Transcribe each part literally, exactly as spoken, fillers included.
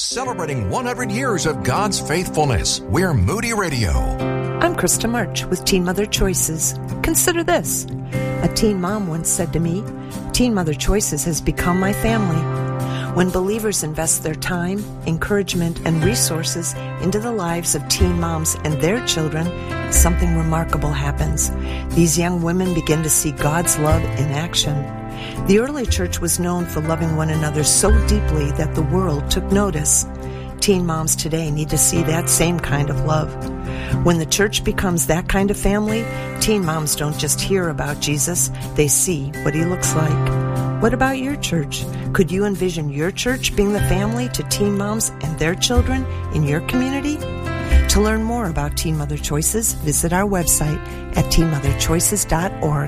Celebrating one hundred years of God's faithfulness, we're Moody Radio. I'm Krista March with Teen Mother Choices. Consider this. A teen mom once said to me, Teen Mother Choices has become my family. When believers invest their time, encouragement, and resources into the lives of teen moms and their children, something remarkable happens. These young women begin to see God's love in action. The early church was known for loving one another so deeply that the world took notice. Teen moms today need to see that same kind of love. When the church becomes that kind of family, teen moms don't just hear about Jesus, they see what he looks like. What about your church? Could you envision your church being the family to teen moms and their children in your community? To learn more about Teen Mother Choices, visit our website at teen mother choices dot org.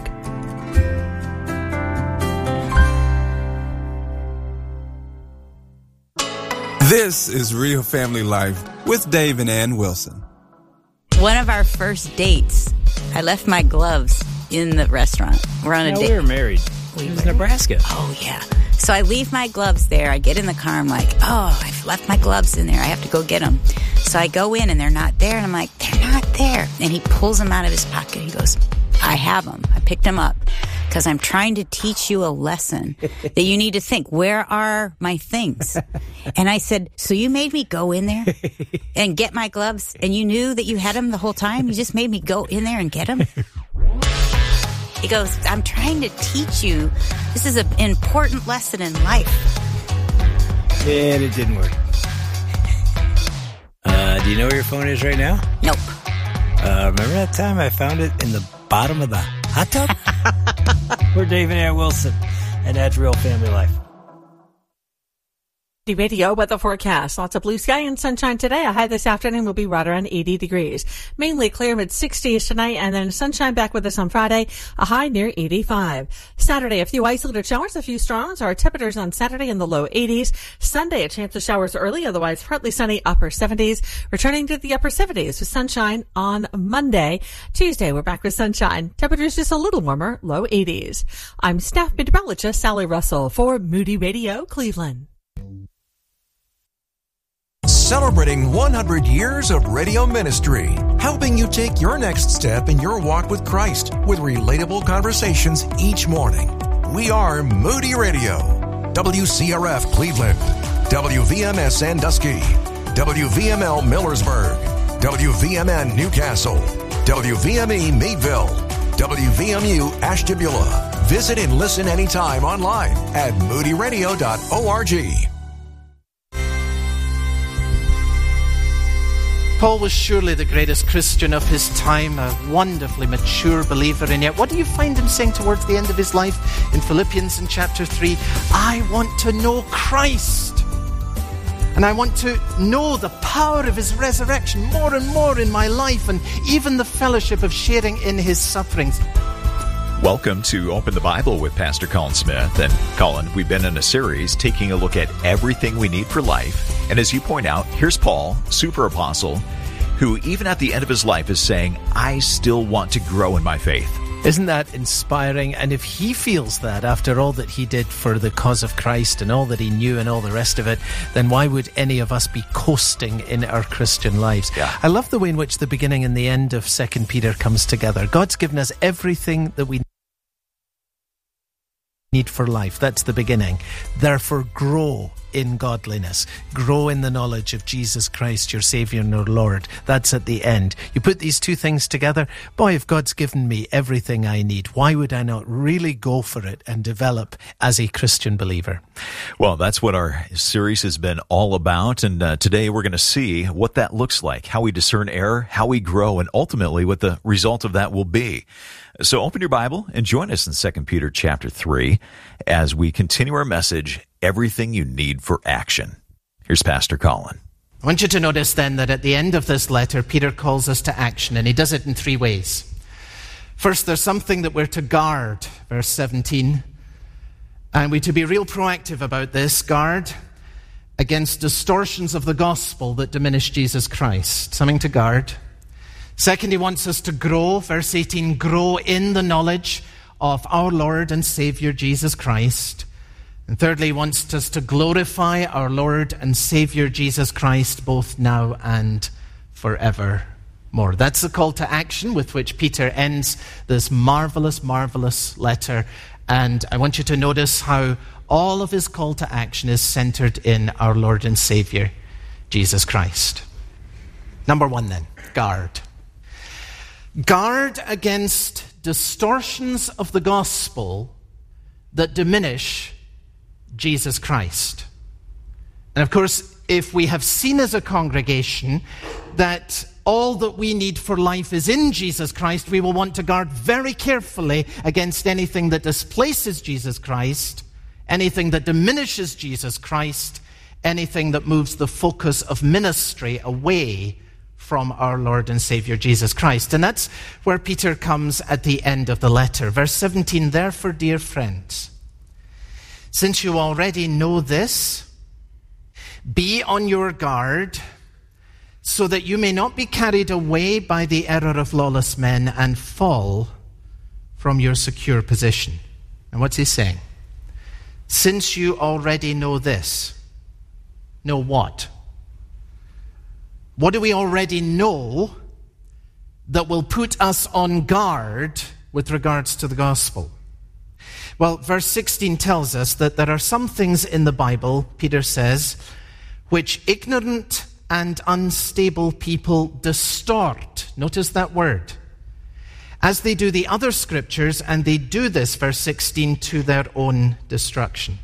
This is Real Family Life with Dave and Ann Wilson. One of our first dates, I left my gloves in the restaurant. We're on a no, date. we were married. It was Nebraska. Oh, yeah. So I leave my gloves there. I get in the car. I'm like, oh, I've left my gloves in there. I have to go get them. So I go in, and they're not there. And I'm like, they're not there. And he pulls them out of his pocket. He goes, I have them. I picked them up because I'm trying to teach you a lesson that you need to think, where are my things? And I said, so you made me go in there and get my gloves, and you knew that you had them the whole time? You just made me go in there and get them? He goes, I'm trying to teach you. This is an important lesson in life. And it didn't work. Uh, do you know where your phone is right now? Nope. Uh, remember that time I found it in the bottom of the hot tub? We're Dave and Ann Wilson, and that's Real Family Life. Radio weather forecast. Lots of blue sky and sunshine today. A high this afternoon will be right around eighty degrees. Mainly clear mid sixties tonight, and then sunshine back with us on Friday. A high near eighty-five. Saturday, a few isolated showers, a few strong. Our temperatures on Saturday in the low eighties. Sunday, a chance of showers early, otherwise partly sunny, upper seventies. Returning to the upper seventies with sunshine on Monday. Tuesday, we're back with sunshine. Temperatures just a little warmer, low eighties. I'm staff meteorologist Sally Russell for Moody Radio, Cleveland. Celebrating one hundred years of radio ministry, helping you take your next step in your walk with Christ with relatable conversations each morning. We are Moody Radio, W C R F Cleveland, W V M S Sandusky, W V M L Millersburg, W V M N Newcastle, W V M E Meadville, W V M U Ashtabula. Visit and listen anytime online at moody radio dot org. Paul was surely the greatest Christian of his time, a wonderfully mature believer, and yet what do you find him saying towards the end of his life in Philippians in chapter three? I want to know Christ, and I want to know the power of his resurrection more and more in my life, and even the fellowship of sharing in his sufferings. Welcome to Open the Bible with Pastor Colin Smith. And Colin, we've been in a series taking a look at everything we need for life. And as you point out, here's Paul, super apostle, who even at the end of his life is saying, I still want to grow in my faith. Isn't that inspiring? And if he feels that after all that he did for the cause of Christ and all that he knew and all the rest of it, then why would any of us be coasting in our Christian lives? Yeah. I love the way in which the beginning and the end of Second Peter comes together. God's given us everything that we need for life. That's the beginning. Therefore, grow in godliness. Grow in the knowledge of Jesus Christ, your Savior and your Lord. That's at the end. You put these two things together, boy, if God's given me everything I need, why would I not really go for it and develop as a Christian believer? Well, that's what our series has been all about, and uh, today we're going to see what that looks like, how we discern error, how we grow, and ultimately what the result of that will be. So open your Bible and join us in Second Peter chapter three as we continue our message, Everything You Need for Action. Here's Pastor Colin. I want you to notice then that at the end of this letter, Peter calls us to action, and he does it in three ways. First, there's something that we're to guard, verse seventeen. And we're to be real proactive about this, guard against distortions of the gospel that diminish Jesus Christ. Something to guard. Second, he wants us to grow, verse eighteen, grow in the knowledge of our Lord and Savior Jesus Christ. And thirdly, he wants us to glorify our Lord and Savior Jesus Christ both now and forevermore. That's the call to action with which Peter ends this marvelous, marvelous letter. And I want you to notice how all of his call to action is centered in our Lord and Savior, Jesus Christ. Number one then, guard. Guard against distortions of the gospel that diminish Jesus Christ. And of course, if we have seen as a congregation that all that we need for life is in Jesus Christ, we will want to guard very carefully against anything that displaces Jesus Christ, anything that diminishes Jesus Christ, anything that moves the focus of ministry away from our Lord and Savior Jesus Christ. And that's where Peter comes at the end of the letter. Verse seventeen, therefore, dear friends, since you already know this, be on your guard, so that you may not be carried away by the error of lawless men and fall from your secure position. And what's he saying? Since you already know this, know what? What do we already know that will put us on guard with regards to the gospel? Well, verse sixteen tells us that there are some things in the Bible, Peter says, which ignorant and unstable people distort. Notice that word. As they do the other scriptures, and they do this, verse sixteen, to their own destruction.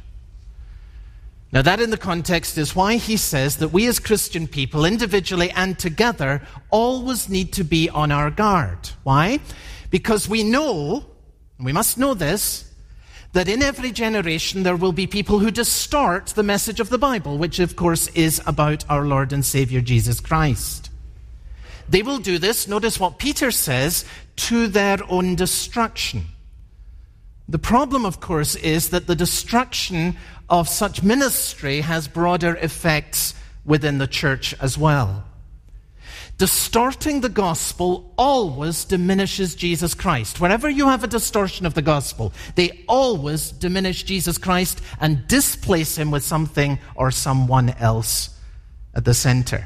Now that in the context is why he says that we as Christian people, individually and together, always need to be on our guard. Why? Because we know, and we must know this, that in every generation there will be people who distort the message of the Bible, which of course is about our Lord and Savior Jesus Christ. They will do this, notice what Peter says, to their own destruction. The problem, of course, is that the destruction of such ministry has broader effects within the church as well. Distorting the gospel always diminishes Jesus Christ. Wherever you have a distortion of the gospel, they always diminish Jesus Christ and displace him with something or someone else at the center.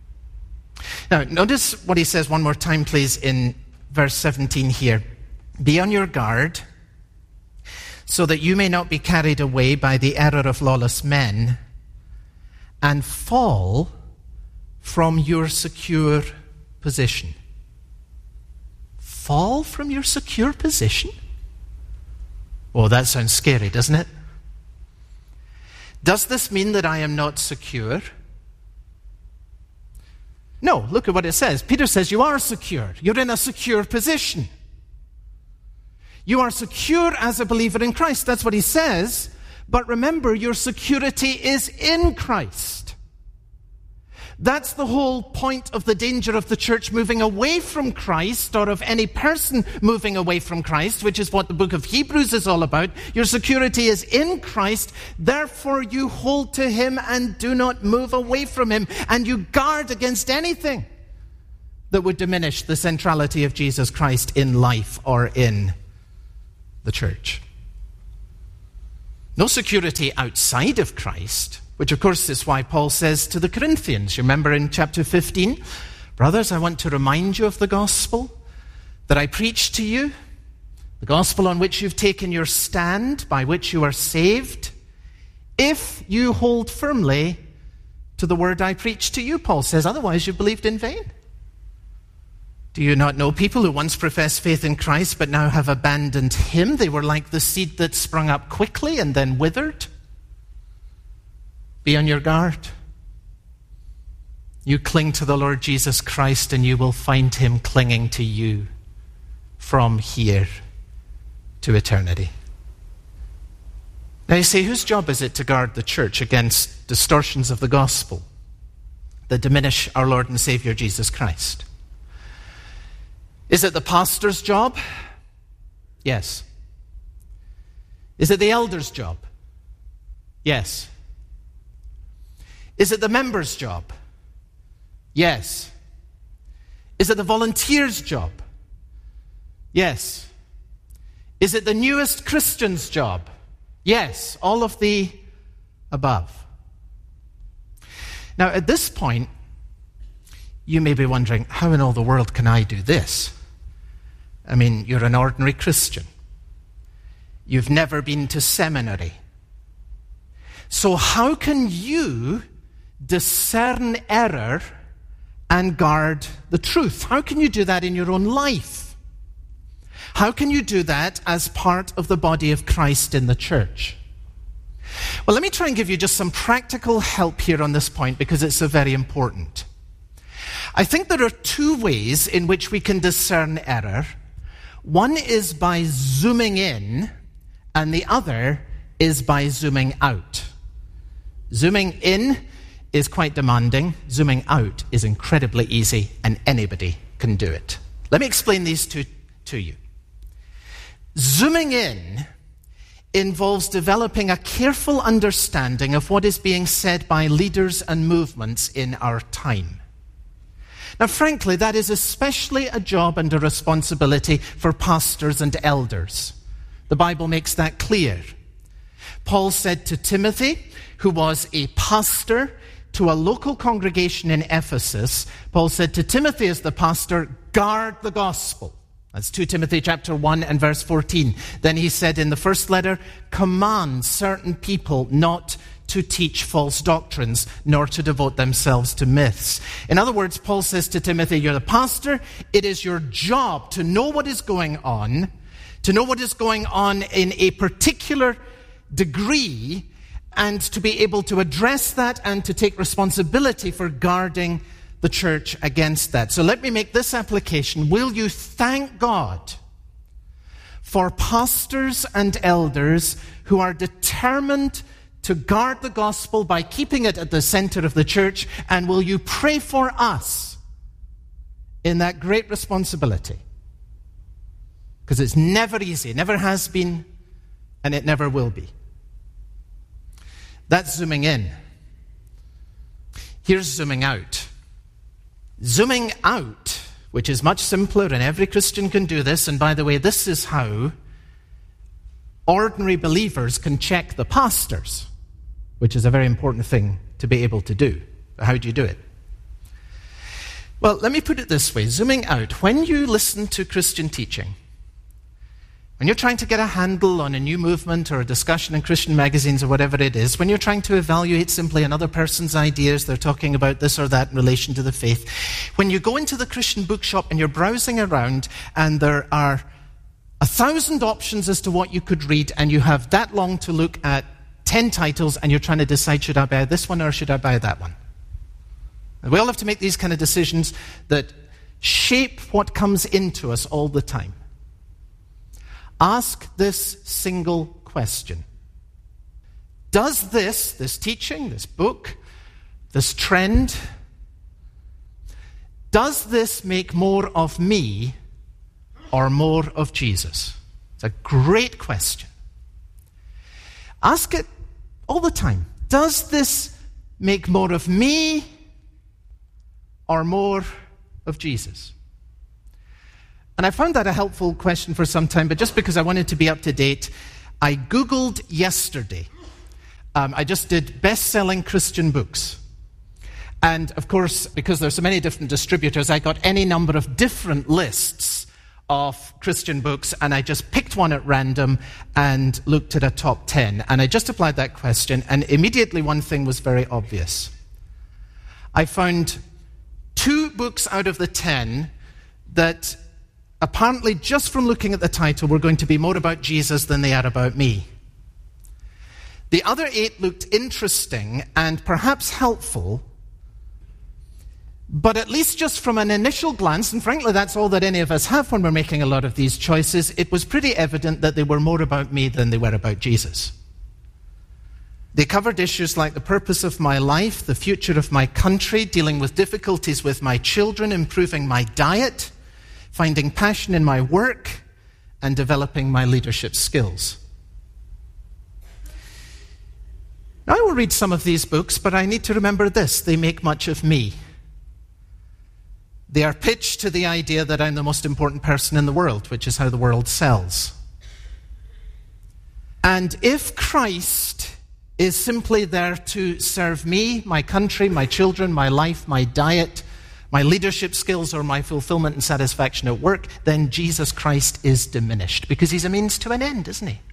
Now, notice what he says one more time, please, in verse seventeen here. Be on your guard, so that you may not be carried away by the error of lawless men and fall from your secure position. Fall from your secure position? Oh, that sounds scary, doesn't it? Does this mean that I am not secure? No, look at what it says. Peter says you are secure. You're in a secure position. You are secure as a believer in Christ. That's what he says. But remember, your security is in Christ. That's the whole point of the danger of the church moving away from Christ, or of any person moving away from Christ, which is what the book of Hebrews is all about. Your security is in Christ, therefore you hold to him and do not move away from him, and you guard against anything that would diminish the centrality of Jesus Christ in life or in the church. No security outside of Christ, which of course is why Paul says to the Corinthians, you remember in chapter fifteen, brothers, I want to remind you of the gospel that I preached to you, the gospel on which you've taken your stand, by which you are saved, if you hold firmly to the word I preached to you, Paul says, otherwise you believed in vain. Do you not know people who once professed faith in Christ but now have abandoned him? They were like the seed that sprung up quickly and then withered. Be on your guard. You cling to the Lord Jesus Christ and you will find him clinging to you from here to eternity. Now you say, whose job is it to guard the church against distortions of the gospel that diminish our Lord and Savior Jesus Christ? Is it the pastor's job? Yes. Is it the elder's job? Yes. Is it the member's job? Yes. Is it the volunteer's job? Yes. Is it the newest Christian's job? Yes, all of the above. Now, at this point, you may be wondering, how in all the world can I do this? I mean, you're an ordinary Christian. You've never been to seminary. So how can you discern error and guard the truth? How can you do that in your own life? How can you do that as part of the body of Christ in the church? Well, let me try and give you just some practical help here on this point, because it's so very important. I think there are two ways in which we can discern error. One is by zooming in, and the other is by zooming out. Zooming in is quite demanding. Zooming out is incredibly easy, and anybody can do it. Let me explain these two to you. Zooming in involves developing a careful understanding of what is being said by leaders and movements in our time. Now, frankly, that is especially a job and a responsibility for pastors and elders. The Bible makes that clear. Paul said to Timothy, who was a pastor to a local congregation in Ephesus, Paul said to Timothy as the pastor, guard the gospel. That's Second Timothy chapter one and verse fourteen. Then he said in the first letter, command certain people not to teach false doctrines, nor to devote themselves to myths. In other words, Paul says to Timothy, you're the pastor. It is your job to know what is going on, to know what is going on in a particular degree, and to be able to address that and to take responsibility for guarding the church against that. So let me make this application. Will you thank God for pastors and elders who are determined to guard the gospel by keeping it at the center of the church? And will you pray for us in that great responsibility? Because it's never easy, it never has been, and it never will be. That's zooming in. Here's zooming out. Zooming out, which is much simpler, and every Christian can do this, and by the way, this is how ordinary believers can check the pastors, which is a very important thing to be able to do. But how do you do it? Well, let me put it this way. Zooming out, when you listen to Christian teaching, when you're trying to get a handle on a new movement or a discussion in Christian magazines or whatever it is, when you're trying to evaluate simply another person's ideas, they're talking about this or that in relation to the faith, when you go into the Christian bookshop and you're browsing around and there are a thousand options as to what you could read, and you have that long to look at ten titles, and you're trying to decide, should I buy this one or should I buy that one? And we all have to make these kind of decisions that shape what comes into us all the time. Ask this single question. Does this, this teaching, this book, this trend, does this make more of me or more of Jesus? It's a great question. Ask it all the time. Does this make more of me or more of Jesus? And I found that a helpful question for some time, but just because I wanted to be up to date, I Googled yesterday. Um, I just did best-selling Christian books. And of course, because there's so many different distributors, I got any number of different lists of Christian books, and I just picked one at random and looked at a top ten. And I just applied that question, and immediately one thing was very obvious. I found two books out of the ten that apparently, just from looking at the title, were going to be more about Jesus than they are about me. The other eight looked interesting and perhaps helpful, but at least just from an initial glance, and frankly that's all that any of us have when we're making a lot of these choices, it was pretty evident that they were more about me than they were about Jesus. They covered issues like the purpose of my life, the future of my country, dealing with difficulties with my children, improving my diet, finding passion in my work, and developing my leadership skills. Now, I will read some of these books, but I need to remember this. They make much of me. They are pitched to the idea that I'm the most important person in the world, which is how the world sells. And if Christ is simply there to serve me, my country, my children, my life, my diet, my leadership skills, or my fulfillment and satisfaction at work, then Jesus Christ is diminished because he's a means to an end, isn't he?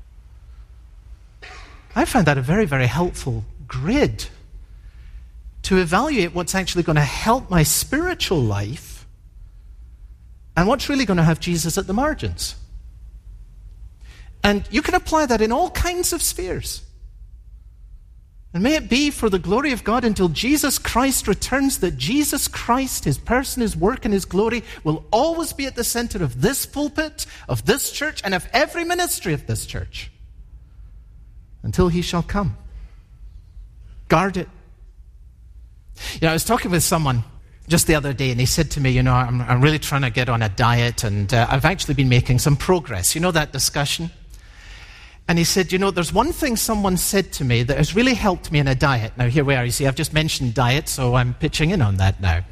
I found that a very, very helpful grid to evaluate what's actually going to help my spiritual life and what's really going to have Jesus at the margins. And you can apply that in all kinds of spheres. And may it be for the glory of God until Jesus Christ returns that Jesus Christ, his person, his work, and his glory will always be at the center of this pulpit, of this church, and of every ministry of this church until he shall come. Guard it. You know, I was talking with someone just the other day, and he said to me, you know, I'm, I'm really trying to get on a diet, and uh, I've actually been making some progress. You know that discussion? And he said, you know, there's one thing someone said to me that has really helped me in a diet. Now, here we are. You see, I've just mentioned diet, so I'm pitching in on that now.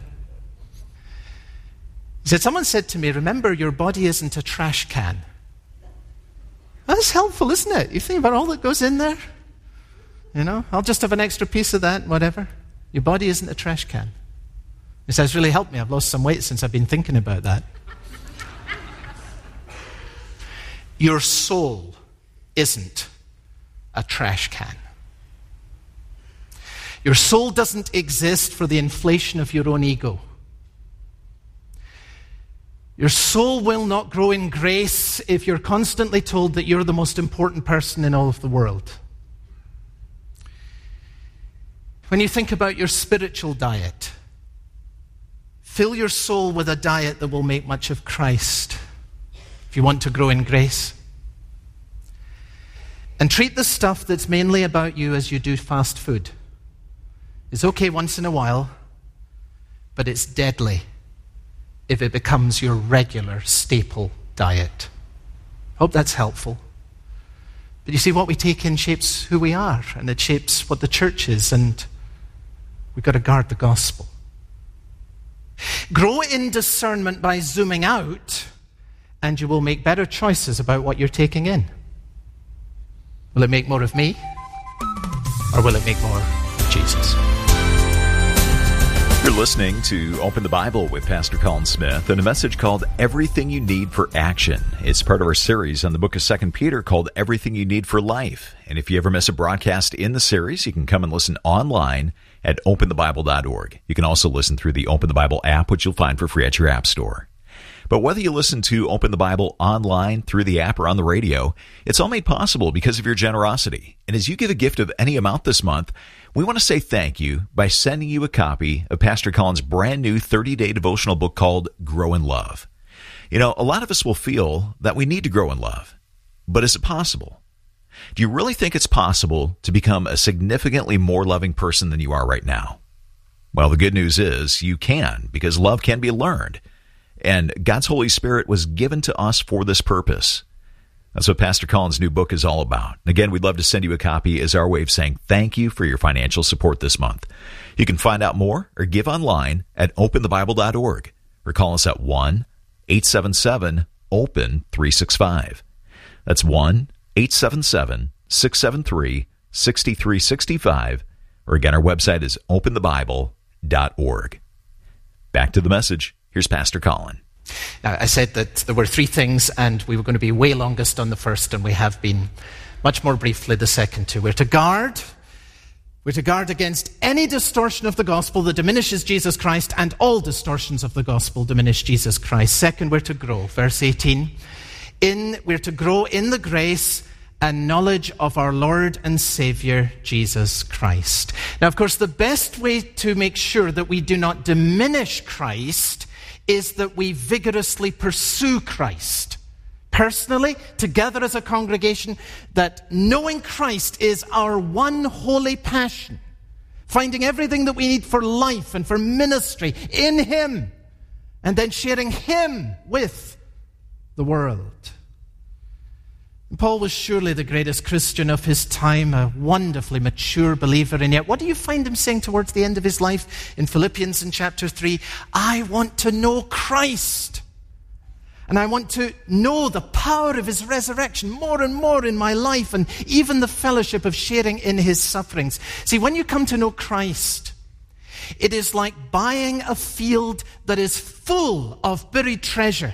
He said, someone said to me, remember, your body isn't a trash can. That's helpful, isn't it? You think about all that goes in there. You know, I'll just have an extra piece of that, whatever. Your body isn't a trash can. He says, it's really helped me. I've lost some weight since I've been thinking about that. Your soul isn't a trash can. Your soul doesn't exist for the inflation of your own ego. Your soul will not grow in grace if you're constantly told that you're the most important person in all of the world. When you think about your spiritual diet, fill your soul with a diet that will make much of Christ if you want to grow in grace. And treat the stuff that's mainly about you as you do fast food. It's okay once in a while, but it's deadly if it becomes your regular staple diet. Hope that's helpful. But you see, what we take in shapes who we are, and it shapes what the church is, and we've got to guard the gospel. Grow in discernment by zooming out, and you will make better choices about what you're taking in. Will it make more of me, or will it make more of Jesus? You're listening to Open the Bible with Pastor Colin Smith and a message called Everything You Need for Action. It's part of our series on the book of Second Peter called Everything You Need for Life. And if you ever miss a broadcast in the series, you can come and listen online at open the bible dot org. You can also listen through the Open the Bible app, which you'll find for free at your app store. But whether you listen to Open the Bible online, through the app, or on the radio, it's all made possible because of your generosity. And as you give a gift of any amount this month, we want to say thank you by sending you a copy of Pastor Colin's brand new thirty-day devotional book called Grow in Love. You know, a lot of us will feel that we need to grow in love. But is it possible? Do you really think it's possible to become a significantly more loving person than you are right now? Well, the good news is you can, because love can be learned. And God's Holy Spirit was given to us for this purpose. That's what Pastor Colin's new book is all about. Again, we'd love to send you a copy as our way of saying thank you for your financial support this month. You can find out more or give online at open the bible dot org or call us at one eight seven seven open three six five. That's one eight seven seven six seven three six three six five. Or again, our website is open the bible dot org. Back to the message. Here's Pastor Colin. Now, I said that there were three things, and we were going to be way longest on the first, and we have been much more briefly the second two. We're to guard. We're to guard against any distortion of the gospel that diminishes Jesus Christ, and all distortions of the gospel diminish Jesus Christ. Second, we're to grow. Verse eighteen. In, we're to grow in the grace and knowledge of our Lord and Savior, Jesus Christ. Now, of course, the best way to make sure that we do not diminish Christ is that we vigorously pursue Christ. Personally, together as a congregation, that knowing Christ is our one holy passion. Finding everything that we need for life and for ministry in Him. And then sharing Him with the world. Paul was surely the greatest Christian of his time, a wonderfully mature believer, and yet what do you find him saying towards the end of his life in Philippians in chapter three? I want to know Christ. And I want to know the power of his resurrection more and more in my life, and even the fellowship of sharing in his sufferings. See, when you come to know Christ, it is like buying a field that is full of buried treasure.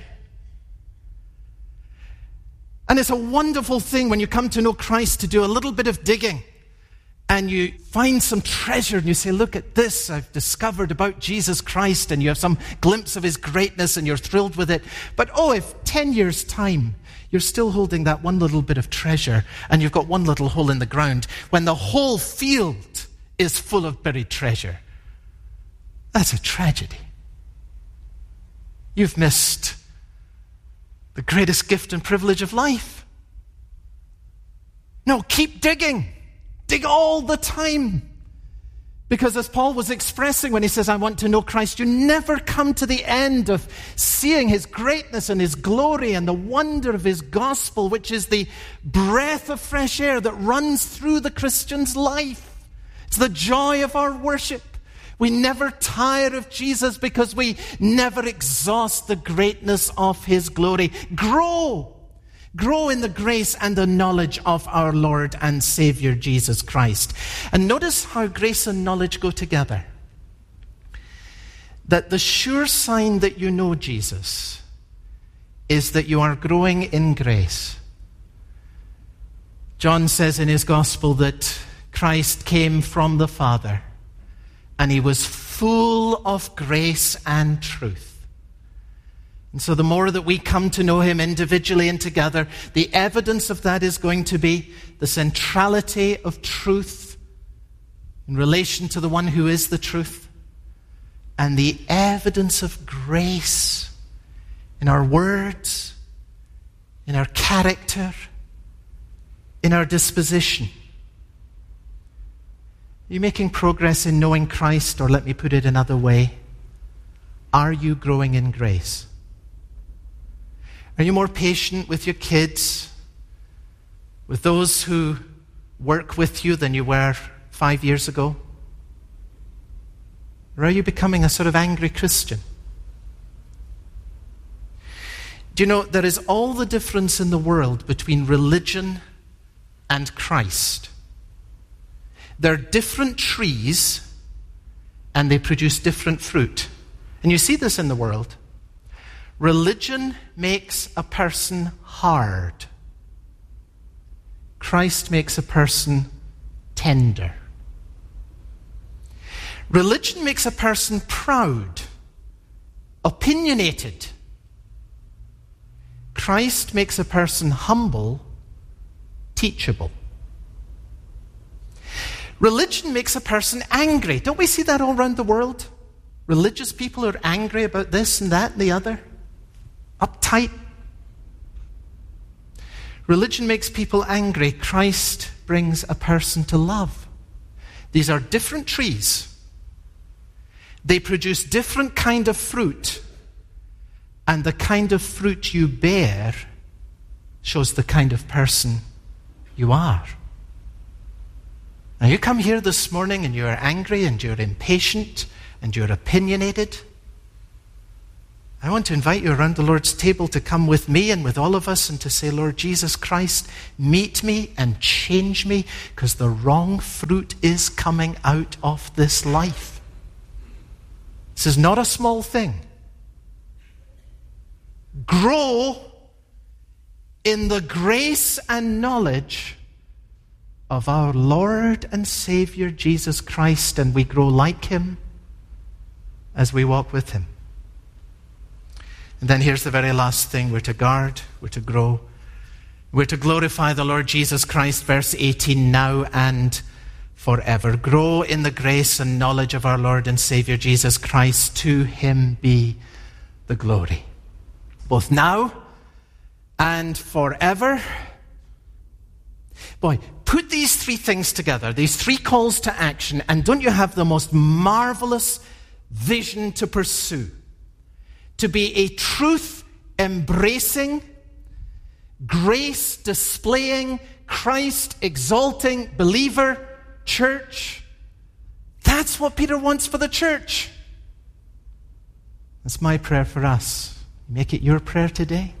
And it's a wonderful thing when you come to know Christ to do a little bit of digging. And you find some treasure and you say, look at this, I've discovered about Jesus Christ, and you have some glimpse of his greatness and you're thrilled with it. But oh, if ten years' time, you're still holding that one little bit of treasure and you've got one little hole in the ground when the whole field is full of buried treasure, that's a tragedy. You've missed the greatest gift and privilege of life. No, keep digging. Dig all the time. Because as Paul was expressing when he says, I want to know Christ, you never come to the end of seeing his greatness and his glory and the wonder of his gospel, which is the breath of fresh air that runs through the Christian's life. It's the joy of our worship. We never tire of Jesus because we never exhaust the greatness of his glory. Grow. Grow in the grace and the knowledge of our Lord and Savior Jesus Christ. And notice how grace and knowledge go together. That the sure sign that you know Jesus is that you are growing in grace. John says in his gospel that Christ came from the Father and he was full of grace and truth. And so the more that we come to know him individually and together, the evidence of that is going to be the centrality of truth in relation to the one who is the truth, and the evidence of grace in our words, in our character, in our disposition. Are you making progress in knowing Christ, or let me put it another way, are you growing in grace? Are you more patient with your kids, with those who work with you than you were five years ago? Or are you becoming a sort of angry Christian? Do you know, there is all the difference in the world between religion and Christ. They're different trees and they produce different fruit. And you see this in the world. Religion makes a person hard. Christ makes a person tender. Religion makes a person proud, opinionated. Christ makes a person humble, teachable. Religion makes a person angry. Don't we see that all around the world? Religious people are angry about this and that and the other. Uptight. Religion makes people angry. Christ brings a person to love. These are different trees. They produce different kind of fruit. And the kind of fruit you bear shows the kind of person you are. Now you come here this morning and you're angry and you're impatient and you're opinionated. I want to invite you around the Lord's table to come with me and with all of us and to say, Lord Jesus Christ, meet me and change me, because the wrong fruit is coming out of this life. This is not a small thing. Grow in the grace and knowledge of our Lord and Savior Jesus Christ, and we grow like him as we walk with him. And then here's the very last thing. We're to guard, we're to grow, we're to glorify the Lord Jesus Christ, verse eighteen, now and forever. Grow in the grace and knowledge of our Lord and Savior Jesus Christ. To him be the glory, both now and forever. Boy, put these three things together, these three calls to action, and don't you have the most marvelous vision to pursue? To be a truth-embracing, grace-displaying, Christ-exalting believer church. That's what Peter wants for the church. That's my prayer for us. Make it your prayer today.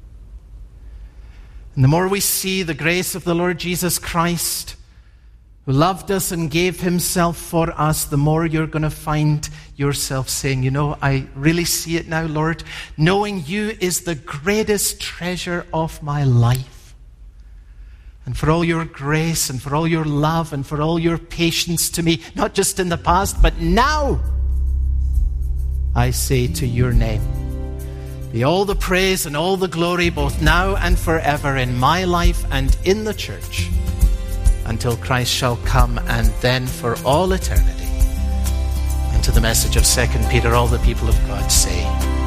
And the more we see the grace of the Lord Jesus Christ, who loved us and gave himself for us, the more you're going to find yourself saying, you know, I really see it now, Lord. Knowing you is the greatest treasure of my life. And for all your grace and for all your love and for all your patience to me, not just in the past, but now, I say to your name, be all the praise and all the glory, both now and forever, in my life and in the church, until Christ shall come, and then for all eternity. And to the message of Second Peter, all the people of God say,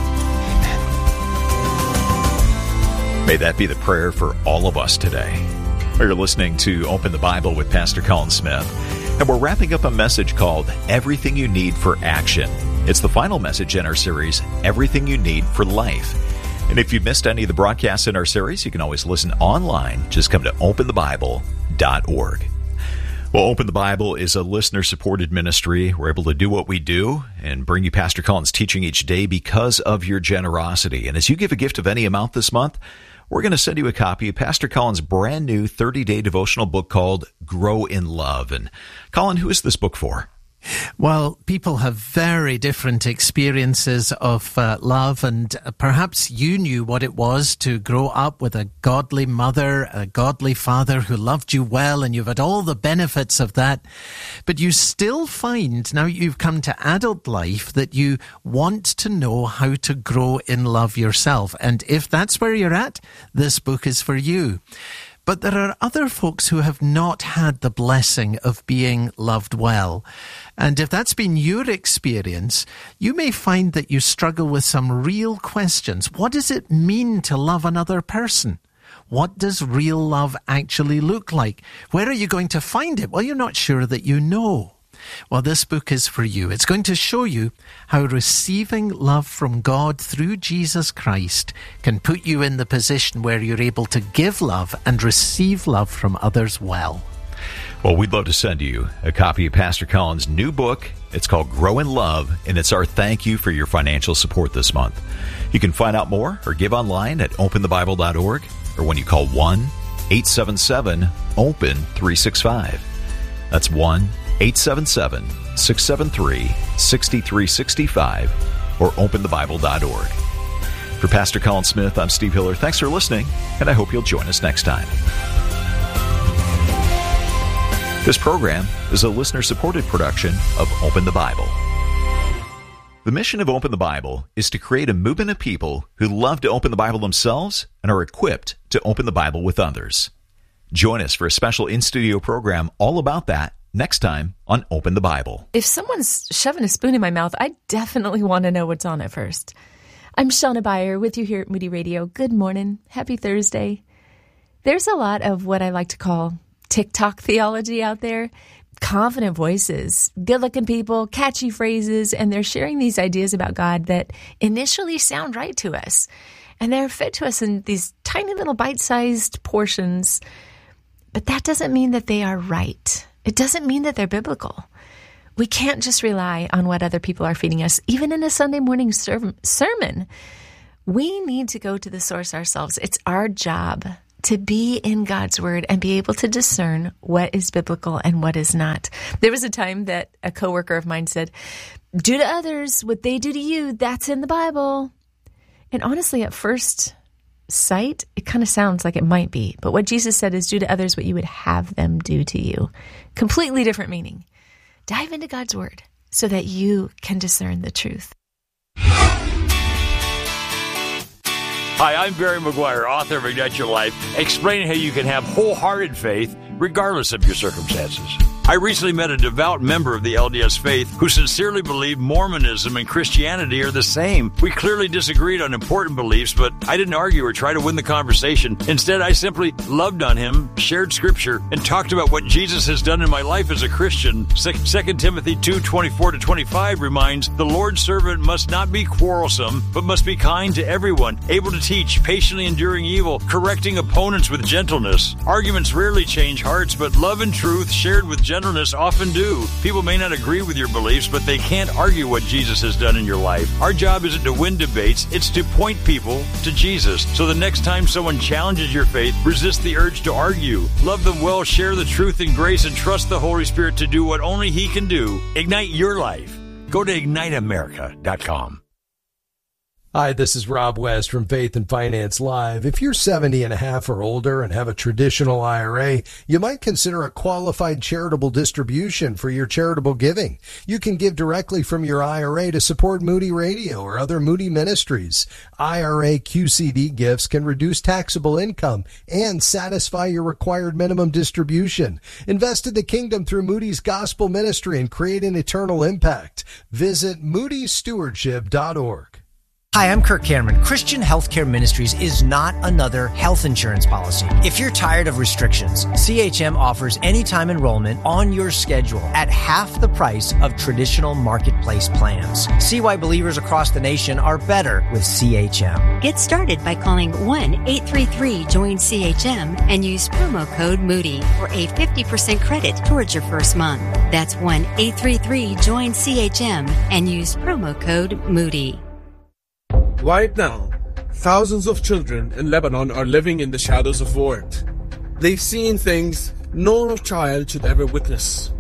Amen. May that be the prayer for all of us today. You're listening to Open the Bible with Pastor Colin Smith, and we're wrapping up a message called Everything You Need for Action. It's the final message in our series, Everything You Need for Life. And if you've missed any of the broadcasts in our series, you can always listen online. Just come to open the bible dot org. Well, Open the Bible is a listener-supported ministry. We're able to do what we do and bring you Pastor Colin's teaching each day because of your generosity. And as you give a gift of any amount this month, we're going to send you a copy of Pastor Colin's brand new thirty-day devotional book called Grow in Love. And Colin, who is this book for? Well, people have very different experiences of uh, love, and perhaps you knew what it was to grow up with a godly mother, a godly father who loved you well, and you've had all the benefits of that. But you still find, now you've come to adult life, that you want to know how to grow in love yourself. And if that's where you're at, this book is for you. But there are other folks who have not had the blessing of being loved well. And if that's been your experience, you may find that you struggle with some real questions. What does it mean to love another person? What does real love actually look like? Where are you going to find it? Well, you're not sure that you know. Well, this book is for you. It's going to show you how receiving love from God through Jesus Christ can put you in the position where you're able to give love and receive love from others well. Well, we'd love to send you a copy of Pastor Colin's new book. It's called Grow in Love, and it's our thank you for your financial support this month. You can find out more or give online at open the bible dot org or when you call one eight seven seven open three six five. That's one eight seven seven six seven three six three six five or open the bible dot org. For Pastor Colin Smith, I'm Steve Hiller. Thanks for listening, and I hope you'll join us next time. This program is a listener-supported production of Open the Bible. The mission of Open the Bible is to create a movement of people who love to open the Bible themselves and are equipped to open the Bible with others. Join us for a special in-studio program all about that next time on Open the Bible. If someone's shoving a spoon in my mouth, I definitely want to know what's on it first. I'm Shauna Beyer with you here at Moody Radio. Good morning. Happy Thursday. There's a lot of what I like to call TikTok theology out there. Confident voices, good-looking people, catchy phrases, and they're sharing these ideas about God that initially sound right to us. And they're fed to us in these tiny little bite-sized portions. But that doesn't mean that they are right. It doesn't mean that they're biblical. We can't just rely on what other people are feeding us, even in a Sunday morning ser- sermon. We need to go to the source ourselves. It's our job to be in God's Word and be able to discern what is biblical and what is not. There was a time that a coworker of mine said, do to others what they do to you, that's in the Bible. And honestly, at first sight, it kind of sounds like it might be. But what Jesus said is do to others what you would have them do to you. Completely different meaning. Dive into God's Word so that you can discern the truth. Hi, I'm Barry McGuire, author of Ignite Your Life, explaining how you can have wholehearted faith regardless of your circumstances. I recently met a devout member of the L D S faith who sincerely believed Mormonism and Christianity are the same. We clearly disagreed on important beliefs, but I didn't argue or try to win the conversation. Instead, I simply loved on him, shared scripture, and talked about what Jesus has done in my life as a Christian. Second Timothy two twenty-four to twenty-five reminds, the Lord's servant must not be quarrelsome, but must be kind to everyone, able to teach, patiently enduring evil, correcting opponents with gentleness. Arguments rarely change hearts, but love and truth shared with gentleness gentleness often do. People may not agree with your beliefs, but they can't argue what Jesus has done in your life. Our job isn't to win debates, it's to point people to Jesus. So the next time someone challenges your faith, resist the urge to argue. Love them well, share the truth and grace, and trust the Holy Spirit to do what only He can do. Ignite your life. Go to ignite america dot com. Hi, this is Rob West from Faith and Finance Live. If you're seventy and a half or older and have a traditional I R A, you might consider a qualified charitable distribution for your charitable giving. You can give directly from your I R A to support Moody Radio or other Moody ministries. I R A Q C D gifts can reduce taxable income and satisfy your required minimum distribution. Invest in the kingdom through Moody's Gospel Ministry and create an eternal impact. Visit moody stewardship dot org. Hi, I'm Kirk Cameron. Christian Healthcare Ministries is not another health insurance policy. If you're tired of restrictions, C H M offers anytime enrollment on your schedule at half the price of traditional marketplace plans. See why believers across the nation are better with C H M. Get started by calling one eight three three join C H M and use promo code Moody for a fifty percent credit towards your first month. That's one eight three three join C H M and use promo code Moody. Right now, thousands of children in Lebanon are living in the shadows of war. They've seen things no child should ever witness.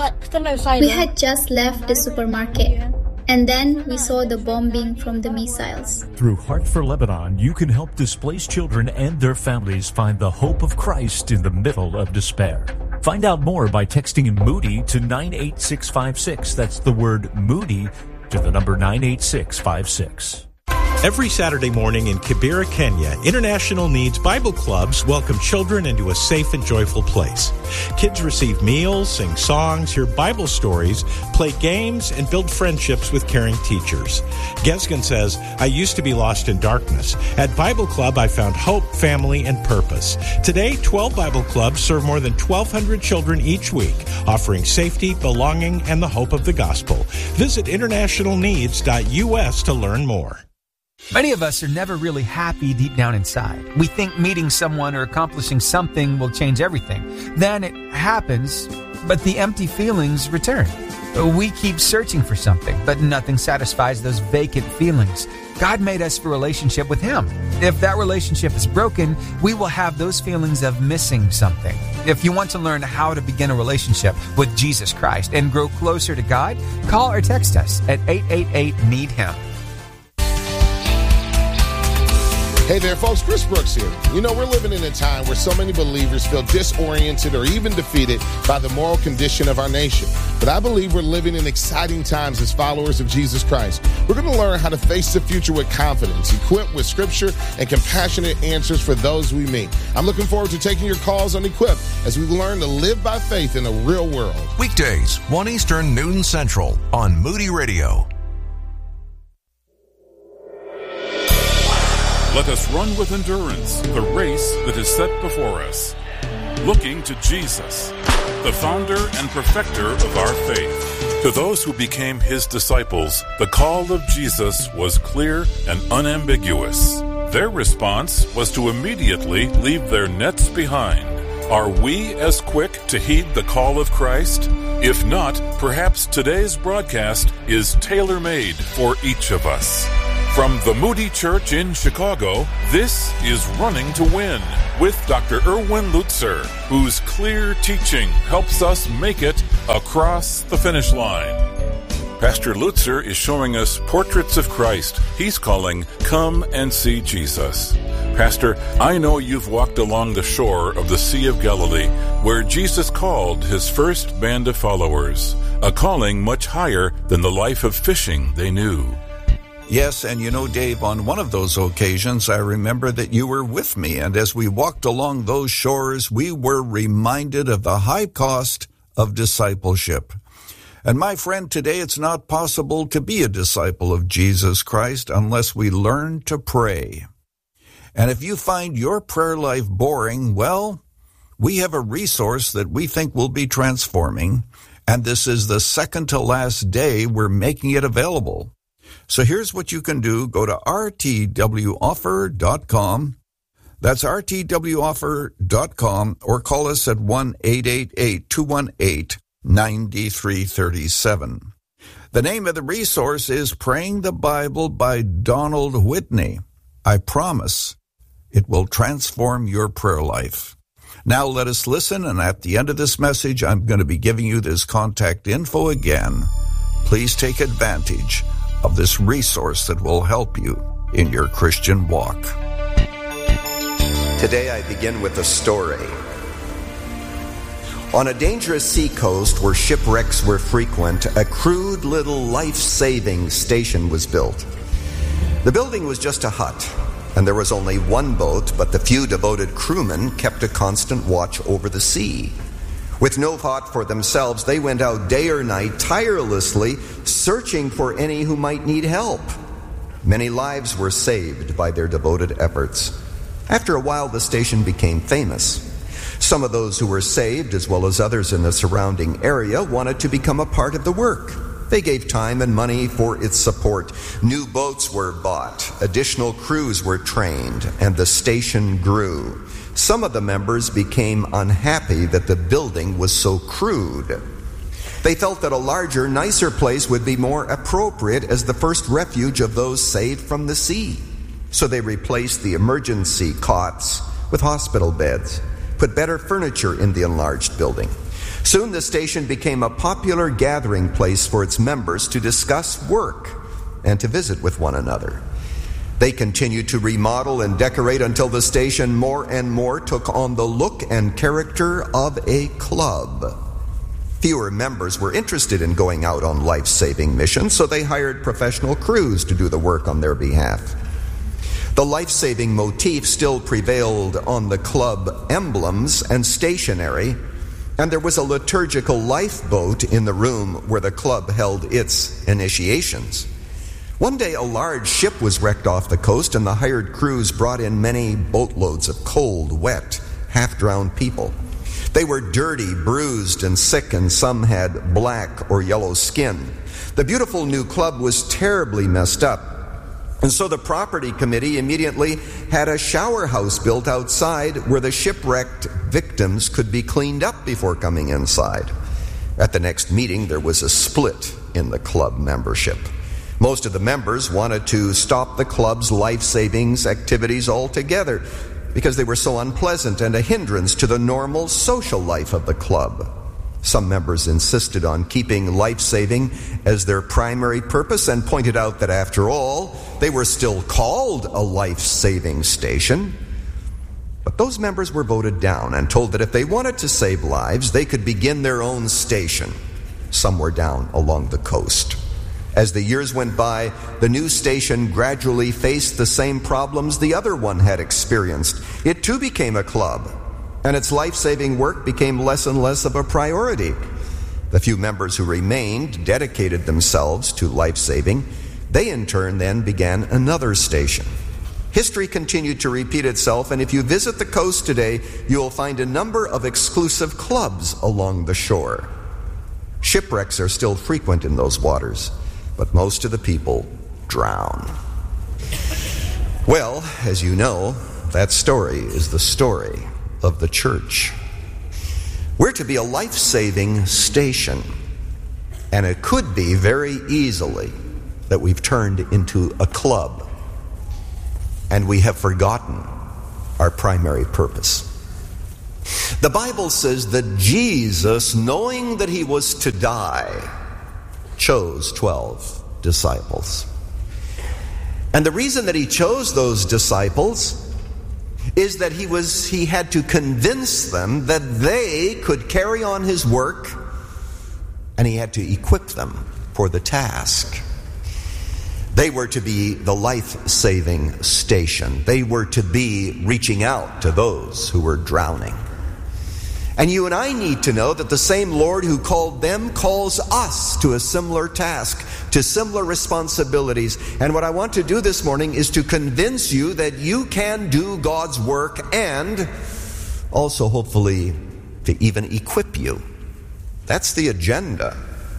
We had just left the supermarket, and then we saw the bombing from the missiles. Through Heart for Lebanon, you can help displaced children and their families find the hope of Christ in the middle of despair. Find out more by texting Moody to nine eight six five six. That's the word Moody to the number nine eight six five six. Every Saturday morning in Kibera, Kenya, International Needs Bible Clubs welcome children into a safe and joyful place. Kids receive meals, sing songs, hear Bible stories, play games, and build friendships with caring teachers. Gesgen says, I used to be lost in darkness. At Bible Club, I found hope, family, and purpose. Today, twelve Bible Clubs serve more than twelve hundred children each week, offering safety, belonging, and the hope of the gospel. Visit international needs dot U S to learn more. Many of us are never really happy deep down inside. We think meeting someone or accomplishing something will change everything. Then it happens, but the empty feelings return. We keep searching for something, but nothing satisfies those vacant feelings. God made us for a relationship with Him. If that relationship is broken, we will have those feelings of missing something. If you want to learn how to begin a relationship with Jesus Christ and grow closer to God, call or text us at eight eight eight, need him. Hey there, folks. Chris Brooks here. You know, we're living in a time where so many believers feel disoriented or even defeated by the moral condition of our nation. But I believe we're living in exciting times as followers of Jesus Christ. We're going to learn how to face the future with confidence, equipped with scripture and compassionate answers for those we meet. I'm looking forward to taking your calls on Equipped as we learn to live by faith in a real world. Weekdays, one Eastern, noon Central on Moody Radio. Let us run with endurance the race that is set before us, looking to Jesus, the founder and perfecter of our faith. To those who became His disciples, the call of Jesus was clear and unambiguous. Their response was to immediately leave their nets behind. Are we as quick to heed the call of Christ? If not, perhaps today's broadcast is tailor-made for each of us. From the Moody Church in Chicago, this is Running to Win with Doctor Erwin Lutzer, whose clear teaching helps us make it across the finish line. Pastor Lutzer is showing us portraits of Christ he's calling Come and See Jesus. Pastor, I know you've walked along the shore of the Sea of Galilee, where Jesus called His first band of followers, a calling much higher than the life of fishing they knew. Yes, and you know, Dave, on one of those occasions, I remember that you were with me, and as we walked along those shores, we were reminded of the high cost of discipleship. And my friend, today it's not possible to be a disciple of Jesus Christ unless we learn to pray. And if you find your prayer life boring, well, we have a resource that we think will be transforming, and this is the second to last day we're making it available. So here's what you can do. Go to R T W offer dot com. That's R T W offer dot com, or call us at one eight eight eight, two one eight, ninety-three thirty-seven. The name of the resource is Praying the Bible by Donald Whitney. I promise it will transform your prayer life. Now let us listen, and at the end of this message, I'm going to be giving you this contact info again. Please take advantage of this resource that will help you in your Christian walk. Today I begin with a story. On a dangerous seacoast where shipwrecks were frequent, a crude little life-saving station was built. The building was just a hut, and there was only one boat, but the few devoted crewmen kept a constant watch over the sea. With no thought for themselves, they went out day or night, tirelessly searching for any who might need help. Many lives were saved by their devoted efforts. After a while, the station became famous. Some of those who were saved, as well as others in the surrounding area, wanted to become a part of the work. They gave time and money for its support. New boats were bought, additional crews were trained, and the station grew. Some of the members became unhappy that the building was so crude. They felt that a larger, nicer place would be more appropriate as the first refuge of those saved from the sea. So they replaced the emergency cots with hospital beds, put better furniture in the enlarged building. Soon the station became a popular gathering place for its members to discuss work and to visit with one another. They continued to remodel and decorate until the station more and more took on the look and character of a club. Fewer members were interested in going out on life-saving missions, so they hired professional crews to do the work on their behalf. The life-saving motif still prevailed on the club emblems and stationery, and there was a liturgical lifeboat in the room where the club held its initiations. One day a large ship was wrecked off the coast, and the hired crews brought in many boatloads of cold, wet, half-drowned people. They were dirty, bruised, and sick, and some had black or yellow skin. The beautiful new club was terribly messed up. And so the property committee immediately had a shower house built outside where the shipwrecked victims could be cleaned up before coming inside. At the next meeting, there was a split in the club membership. Most of the members wanted to stop the club's life-savings activities altogether because they were so unpleasant and a hindrance to the normal social life of the club. Some members insisted on keeping life-saving as their primary purpose and pointed out that after all, they were still called a life-saving station. But those members were voted down and told that if they wanted to save lives, they could begin their own station somewhere down along the coast. As the years went by, the new station gradually faced the same problems the other one had experienced. It too became a club, and its life-saving work became less and less of a priority. The few members who remained dedicated themselves to life-saving. They in turn then began another station. History continued to repeat itself, and if you visit the coast today, you will find a number of exclusive clubs along the shore. Shipwrecks are still frequent in those waters, but most of the people drown. Well, as you know, that story is the story of the church. We're to be a life-saving station, and it could be very easily that we've turned into a club and we have forgotten our primary purpose. The Bible says that Jesus, knowing that he was to die, chose twelve disciples. And the reason that he chose those disciples is that he was he had to convince them that they could carry on his work, and he had to equip them for the task. They were to be the life-saving station. They were to be reaching out to those who were drowning. And you and I need to know that the same Lord who called them calls us to a similar task, to similar responsibilities. And what I want to do this morning is to convince you that you can do God's work, and also hopefully to even equip you. That's the agenda.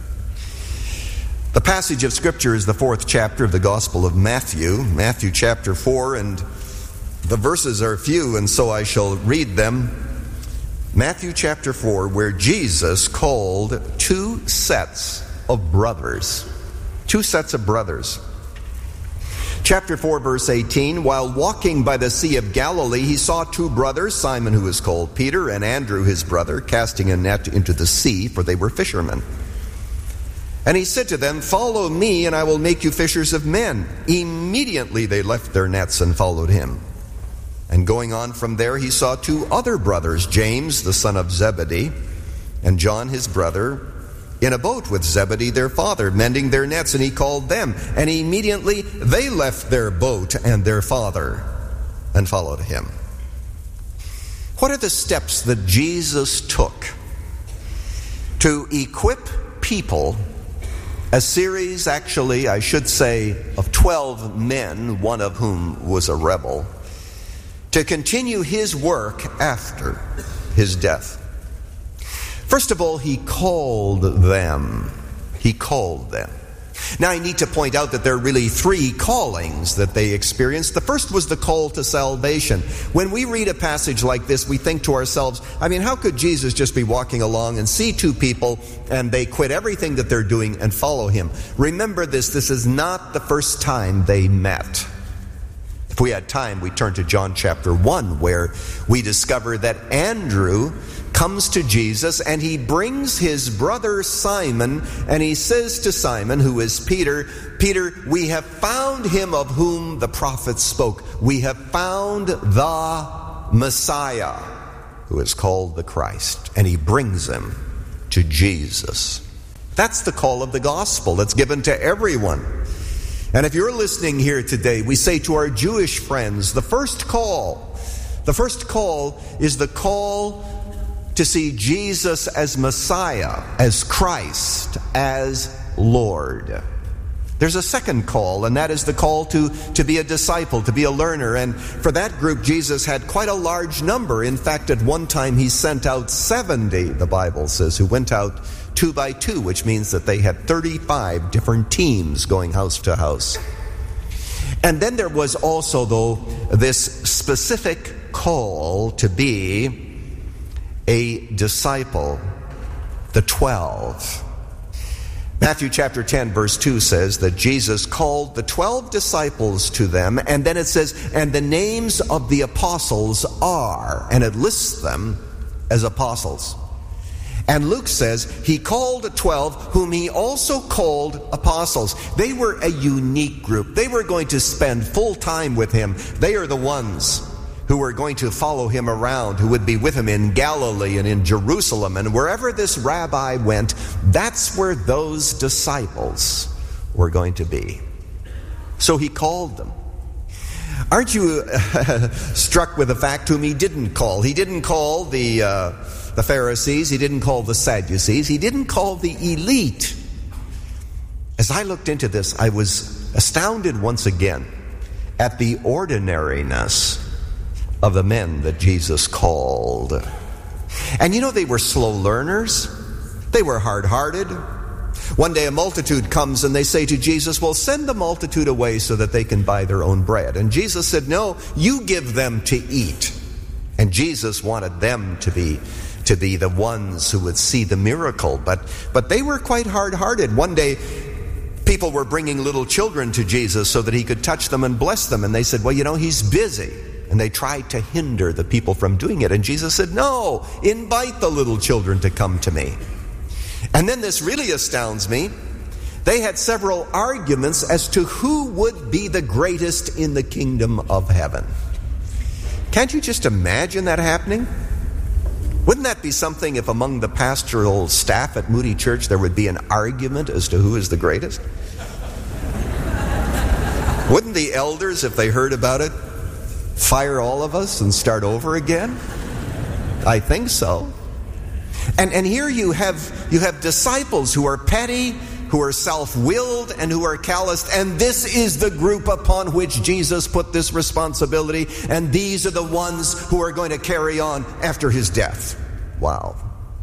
The passage of Scripture is the fourth chapter of the Gospel of Matthew, Matthew chapter four, and the verses are few, and so I shall read them. Matthew chapter four, where Jesus called two sets of brothers. Two sets of brothers. Chapter four, verse eighteen, while walking by the Sea of Galilee, he saw two brothers, Simon, who is called Peter, and Andrew, his brother, casting a net into the sea, for they were fishermen. And he said to them, follow me, and I will make you fishers of men. Immediately they left their nets and followed him. And going on from there, he saw two other brothers, James, the son of Zebedee, and John, his brother, in a boat with Zebedee, their father, mending their nets, and he called them. And immediately they left their boat and their father and followed him. What are the steps that Jesus took to equip people, a series, actually, I should say, of twelve men, one of whom was a rebel, to continue his work after his death? First of all, he called them. He called them. Now, I need to point out that there are really three callings that they experienced. The first was the call to salvation. When we read a passage like this, we think to ourselves, I mean, how could Jesus just be walking along and see two people and they quit everything that they're doing and follow him? Remember this, this is not the first time they met. If we had time, we'd turn to John chapter one, where we discover that Andrew comes to Jesus and he brings his brother Simon, and he says to Simon, who is Peter, Peter, we have found him of whom the prophets spoke. We have found the Messiah, who is called the Christ. And he brings him to Jesus. That's the call of the gospel that's given to everyone. And if you're listening here today, we say to our Jewish friends, the first call, the first call is the call to see Jesus as Messiah, as Christ, as Lord. There's a second call, and that is the call to, to be a disciple, to be a learner. And for that group, Jesus had quite a large number. In fact, at one time he sent out seventy, the Bible says, who went out two by two, which means that they had thirty-five different teams going house to house. And then there was also, though, this specific call to be a disciple, the twelve. Matthew chapter ten, verse two says that Jesus called the twelve disciples to them, and then it says, and the names of the apostles are, and it lists them as apostles. And Luke says, he called twelve, whom he also called apostles. They were a unique group. They were going to spend full time with him. They are the ones who were going to follow him around, who would be with him in Galilee and in Jerusalem. And wherever this rabbi went, that's where those disciples were going to be. So he called them. Aren't you uh, struck with the fact whom he didn't call? He didn't call the... Uh, The Pharisees, he didn't call the Sadducees, he didn't call the elite. As I looked into this, I was astounded once again at the ordinariness of the men that Jesus called. And you know, they were slow learners. They were hard-hearted. One day a multitude comes and they say to Jesus, well, send the multitude away so that they can buy their own bread. And Jesus said, no, you give them to eat. And Jesus wanted them to be to be the ones who would see the miracle. But but they were quite hard-hearted. One day, people were bringing little children to Jesus so that he could touch them and bless them. And they said, well, you know, he's busy. And they tried to hinder the people from doing it. And Jesus said, no, invite the little children to come to me. And then this really astounds me. They had several arguments as to who would be the greatest in the kingdom of heaven. Can't you just imagine that happening? Wouldn't that be something if among the pastoral staff at Moody Church there would be an argument as to who is the greatest? Wouldn't the elders, if they heard about it, fire all of us and start over again? I think so. And and here you have you have disciples who are petty, who are self-willed, and who are calloused. And this is the group upon which Jesus put this responsibility. And these are the ones who are going to carry on after his death. Wow.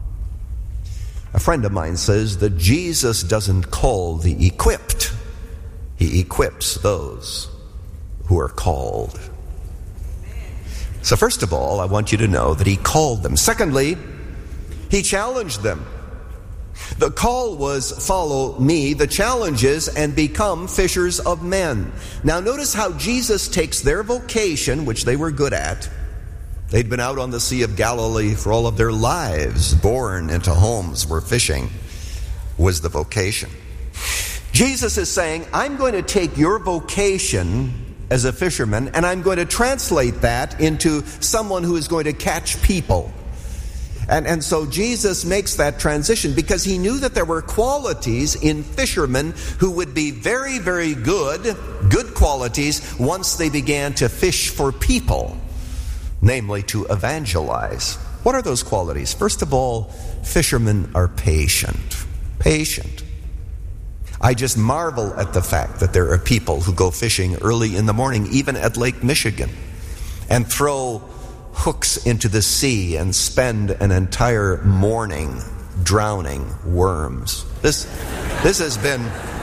A friend of mine says that Jesus doesn't call the equipped. He equips those who are called. So first of all, I want you to know that he called them. Secondly, he challenged them. The call was follow me. The challenge is and become fishers of men. Now notice how Jesus takes their vocation, which they were good at. They'd been out on the Sea of Galilee for all of their lives, born into homes where fishing was the vocation. Jesus is saying, I'm going to take your vocation as a fisherman, and I'm going to translate that into someone who is going to catch people. And, and so Jesus makes that transition because he knew that there were qualities in fishermen who would be very, very good, good qualities once they began to fish for people, namely to evangelize. What are those qualities? First of all, fishermen are patient. Patient. I just marvel at the fact that there are people who go fishing early in the morning, even at Lake Michigan, and throw hooks into the sea and spend an entire morning drowning worms. This, this has been,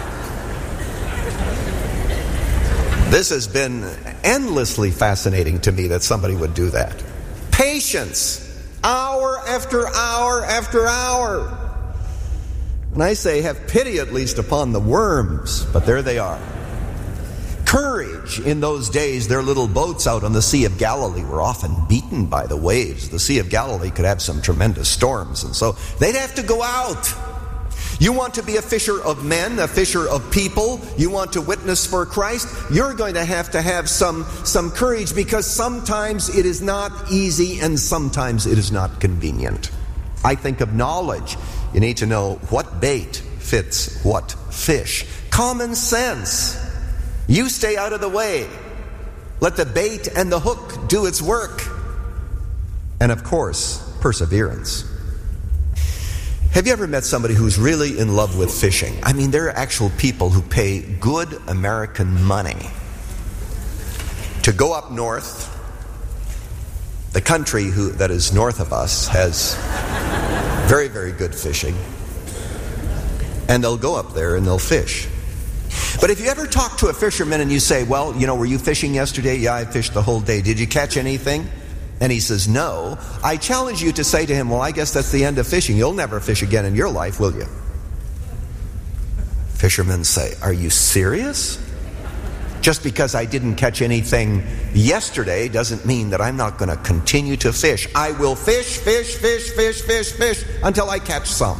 this has been endlessly fascinating to me that somebody would do that. Patience, hour after hour after hour. And I say, have pity at least upon the worms, but there they are. Courage. In those days, their little boats out on the Sea of Galilee were often beaten by the waves. The Sea of Galilee could have some tremendous storms, and so they'd have to go out. You want to be a fisher of men, a fisher of people, you want to witness for Christ, you're going to have to have some, some courage, because sometimes it is not easy and sometimes it is not convenient. I think of knowledge. You need to know what bait fits what fish. Common sense. You stay out of the way. Let the bait and the hook do its work. And of course, perseverance. Have you ever met somebody who's really in love with fishing? I mean, there are actual people who pay good American money to go up north. The country who, that is north of us has very, very good fishing. And they'll go up there and they'll fish. But if you ever talk to a fisherman and you say, well, you know, were you fishing yesterday? Yeah, I fished the whole day. Did you catch anything? And he says, no. I challenge you to say to him, well, I guess that's the end of fishing. You'll never fish again in your life, will you? Fishermen say, are you serious? Just because I didn't catch anything yesterday doesn't mean that I'm not going to continue to fish. I will fish, fish, fish, fish, fish, fish until I catch some.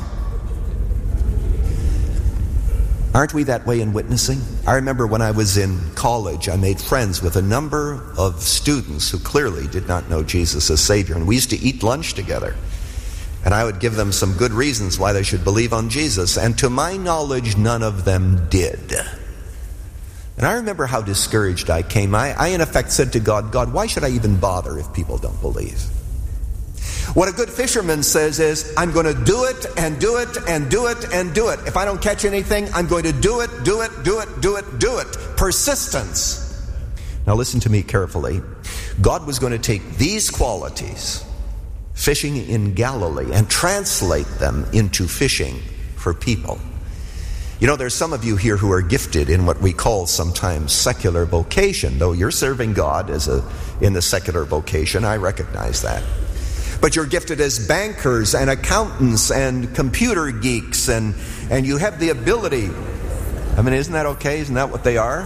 Aren't we that way in witnessing? I remember when I was in college, I made friends with a number of students who clearly did not know Jesus as Savior. And we used to eat lunch together. And I would give them some good reasons why they should believe on Jesus. And to my knowledge, none of them did. And I remember how discouraged I came. I, I in effect said to God, God, why should I even bother if people don't believe? What a good fisherman says is, I'm going to do it and do it and do it and do it. If I don't catch anything, I'm going to do it, do it, do it, do it, do it. Persistence. Now listen to me carefully. God was going to take these qualities, fishing in Galilee, and translate them into fishing for people. You know, there's some of you here who are gifted in what we call sometimes secular vocation. Though you're serving God as a in the secular vocation, I recognize that. But you're gifted as bankers and accountants and computer geeks, and, and you have the ability. I mean, isn't that okay? Isn't that what they are?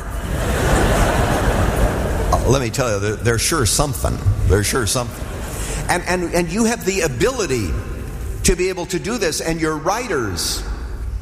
uh, let me tell you, they're, they're sure something. They're sure something. And, and, and you have the ability to be able to do this, and you're writers.